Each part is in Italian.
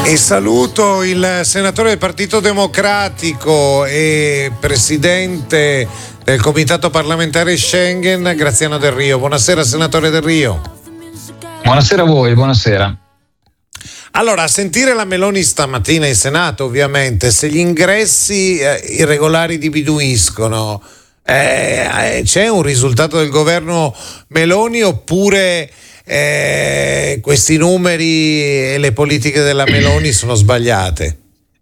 E saluto il senatore del Partito Democratico e presidente del Comitato Parlamentare Schengen, Graziano Del Rio. Buonasera, senatore Del Rio. Buonasera a voi, buonasera. Allora, a sentire la Meloni stamattina in Senato, ovviamente, se gli ingressi irregolari diminuiscono, c'è un risultato del governo Meloni oppure questi numeri e le politiche della Meloni sono sbagliate?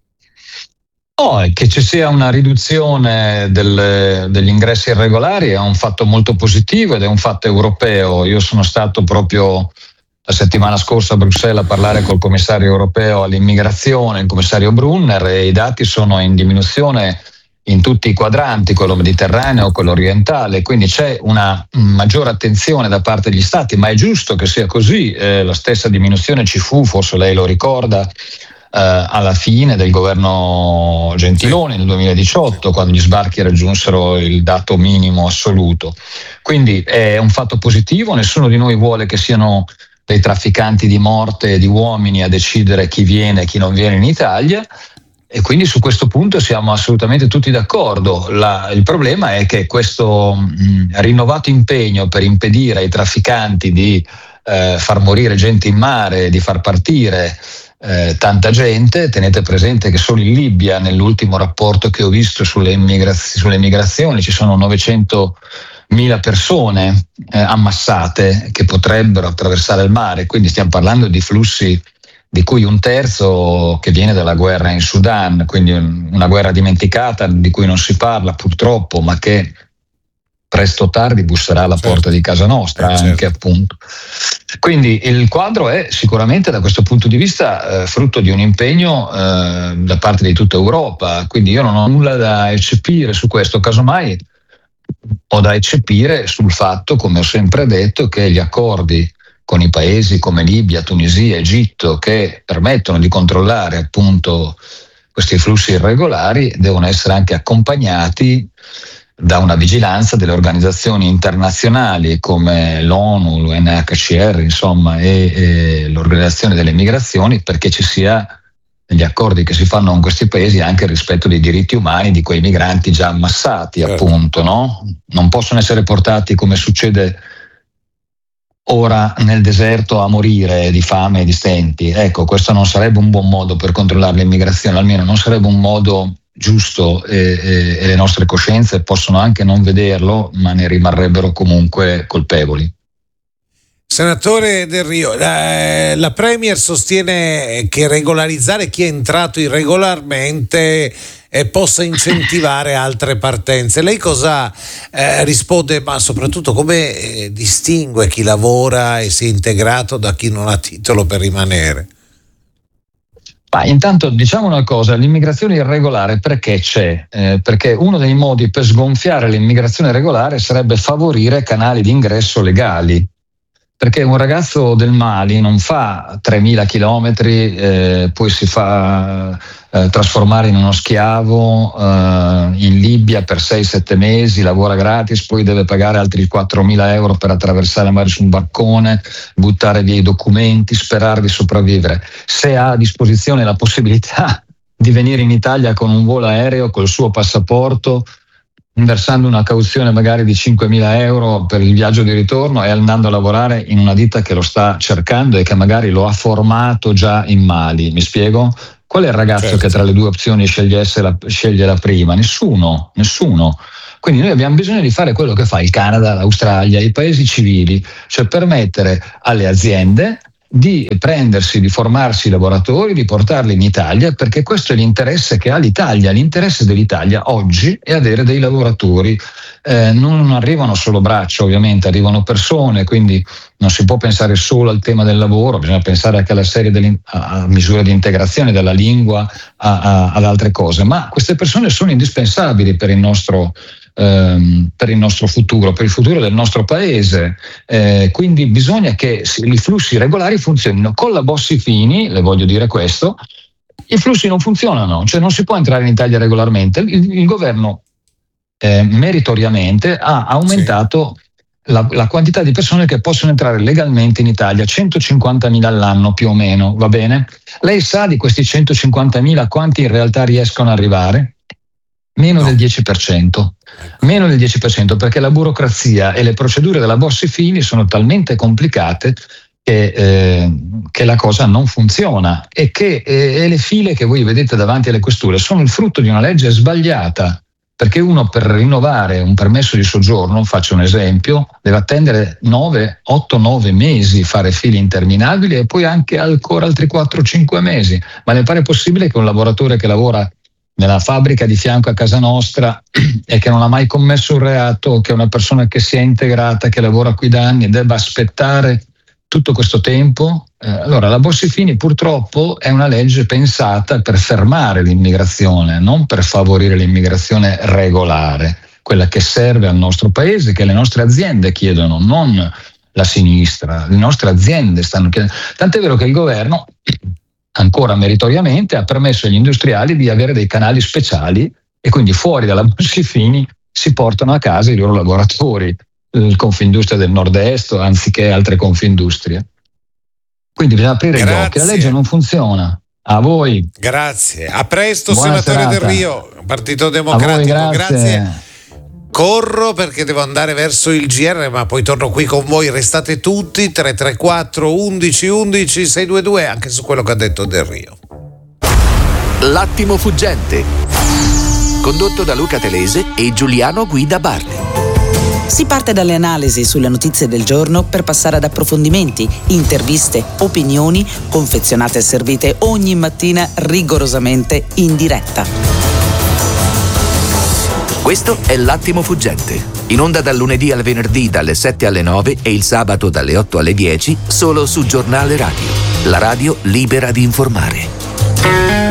Che ci sia una riduzione degli ingressi irregolari è un fatto molto positivo ed è un fatto europeo. Io sono stato proprio la settimana scorsa a Bruxelles a parlare col commissario europeo all'immigrazione, il commissario Brunner, e i dati sono in diminuzione in tutti i quadranti, quello mediterraneo, quello orientale, quindi c'è una maggiore attenzione da parte degli Stati, ma è giusto che sia così. La stessa diminuzione ci fu, forse lei lo ricorda, alla fine del governo Gentiloni nel 2018, quando gli sbarchi raggiunsero il dato minimo assoluto. Quindi è un fatto positivo, nessuno di noi vuole che siano dei trafficanti di morte e di uomini a decidere chi viene e chi non viene in Italia, e quindi su questo punto siamo assolutamente tutti d'accordo. Il problema è che questo rinnovato impegno per impedire ai trafficanti di far morire gente in mare, di far partire tanta gente. Tenete presente che solo in Libia, nell'ultimo rapporto che ho visto sulle migrazioni, ci sono 900.000 persone ammassate che potrebbero attraversare il mare, quindi stiamo parlando di flussi di cui un terzo che viene dalla guerra in Sudan, quindi una guerra dimenticata di cui non si parla purtroppo, ma che presto o tardi busserà alla porta di casa nostra, anche appunto. Quindi il quadro è sicuramente da questo punto di vista frutto di un impegno da parte di tutta Europa, quindi io non ho nulla da eccepire su questo, casomai ho da eccepire sul fatto, come ho sempre detto, che gli accordi con i paesi come Libia, Tunisia, Egitto, che permettono di controllare appunto questi flussi irregolari, devono essere anche accompagnati da una vigilanza delle organizzazioni internazionali come l'ONU, l'UNHCR, insomma, e l'Organizzazione delle Migrazioni, perché ci sia negli accordi che si fanno con questi paesi anche il rispetto dei diritti umani di quei migranti già ammassati, appunto, no? Non possono essere portati, come succede ora, nel deserto a morire di fame e di stenti. Ecco, questo non sarebbe un buon modo per controllare l'immigrazione, almeno non sarebbe un modo giusto, e le nostre coscienze possono anche non vederlo, ma ne rimarrebbero comunque colpevoli. Senatore Del Rio, la Premier sostiene che regolarizzare chi è entrato irregolarmente possa incentivare altre partenze. Lei cosa risponde, ma soprattutto come distingue chi lavora e si è integrato da chi non ha titolo per rimanere? Ma intanto diciamo una cosa, l'immigrazione irregolare perché c'è? Perché uno dei modi per sgonfiare l'immigrazione regolare sarebbe favorire canali di ingresso legali. Perché un ragazzo del Mali non fa 3.000 chilometri, poi si fa trasformare in uno schiavo in Libia per 6-7 mesi, lavora gratis, poi deve pagare altri 4.000 euro per attraversare il mare su un barcone, buttare via i documenti, sperare di sopravvivere. Se ha a disposizione la possibilità di venire in Italia con un volo aereo, col suo passaporto, versando una cauzione magari di 5.000 euro per il viaggio di ritorno e andando a lavorare in una ditta che lo sta cercando e che magari lo ha formato già in Mali. Mi spiego? Qual è il ragazzo che tra le due opzioni sceglie la prima? Nessuno. Quindi noi abbiamo bisogno di fare quello che fa il Canada, l'Australia, i paesi civili, cioè permettere alle aziende di prendersi, di formarsi i lavoratori, di portarli in Italia, perché questo è l'interesse che ha l'Italia. L'interesse dell'Italia oggi è avere dei lavoratori. Non arrivano solo braccia, ovviamente, arrivano persone, quindi non si può pensare solo al tema del lavoro, bisogna pensare anche alla serie a misure di integrazione della lingua, ad altre cose, ma queste persone sono indispensabili per il nostro futuro, per il futuro del nostro paese, quindi bisogna che i flussi regolari funzionino. Con la Bossi-Fini, le voglio dire questo, i flussi non funzionano, cioè non si può entrare in Italia regolarmente. Il governo meritoriamente ha aumentato la quantità di persone che possono entrare legalmente in Italia, 150.000 all'anno più o meno, va bene? Lei sa di questi 150.000 quanti in realtà riescono ad arrivare? Meno del 10%. Meno del 10%, perché la burocrazia e le procedure della Bossi-Fini sono talmente complicate che la cosa non funziona e che le file che voi vedete davanti alle questure sono il frutto di una legge sbagliata. Perché uno per rinnovare un permesso di soggiorno, faccio un esempio, deve attendere 8-9 mesi, fare file interminabili e poi anche ancora altri 4-5 mesi. Ma le pare possibile che un lavoratore che lavora nella fabbrica di fianco a casa nostra e che non ha mai commesso un reato, che è una persona che si è integrata, che lavora qui da anni, debba aspettare tutto questo tempo? Allora la Bossi-Fini purtroppo è una legge pensata per fermare l'immigrazione, non per favorire l'immigrazione regolare, quella che serve al nostro paese, che le nostre aziende chiedono, non la sinistra. Le nostre aziende stanno chiedendo. Tant'è vero che il governo, ancora meritoriamente, ha permesso agli industriali di avere dei canali speciali e quindi fuori dalla Bossi-Fini si portano a casa i loro lavoratori, il Confindustria del Nord-Est anziché altre Confindustrie. Quindi bisogna aprire gli occhi, la legge non funziona. A voi. Grazie. A presto, buona senatore serata. Del Rio, Partito Democratico. A voi, grazie. Corro perché devo andare verso il GR, ma poi torno qui con voi. Restate tutti 334 11 11 622 anche su quello che ha detto Del Rio. L'attimo fuggente, condotto da Luca Telese e Giuliano Guida Bardi. Si parte dalle analisi sulle notizie del giorno per passare ad approfondimenti, interviste, opinioni, confezionate e servite ogni mattina rigorosamente in diretta. Questo è L'attimo fuggente, in onda dal lunedì al venerdì dalle 7 alle 9 e il sabato dalle 8 alle 10, solo su Giornale Radio, la radio libera di informare.